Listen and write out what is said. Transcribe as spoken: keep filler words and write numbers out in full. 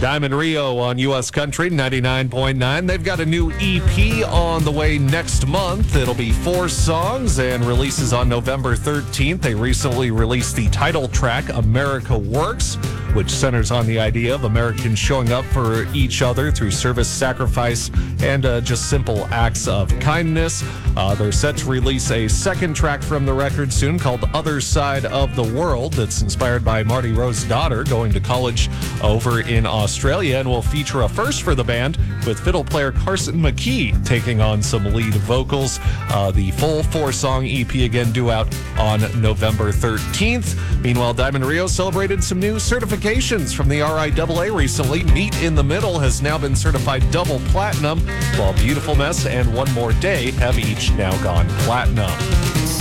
Diamond Rio on U S Country ninety-nine point nine. They've got a new E P on the way next month. It'll be four songs and releases on November thirteenth. They recently released the title track, America Works, which centers on the idea of Americans showing up for each other through service, sacrifice, and uh, just simple acts of kindness. Uh, they're set to release a second track from the record soon called Other Side of the World that's inspired by Marty Rose's daughter going to college over in Australia, and will feature a first for the band with fiddle player Carson McKee taking on some lead vocals. Uh, the full four-song E P again due out on November thirteenth. Meanwhile, Diamond Rio celebrated some new certifications from the R I A A recently. Meet in the Middle has now been certified double platinum, while Beautiful Mess and One More Day have each now gone platinum.